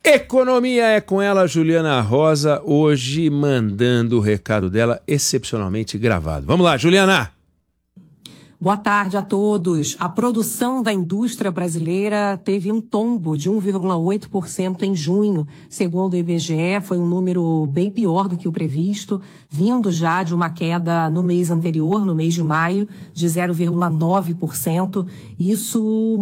Economia é com ela, Juliana Rosa, hoje mandando o recado dela excepcionalmente gravado. Vamos lá, Juliana! Boa tarde a todos. A produção da indústria brasileira teve um tombo de 1,8% em junho. Segundo o IBGE, foi um número bem pior do que o previsto, vindo já de uma queda no mês anterior, no mês de maio, de 0,9%. Isso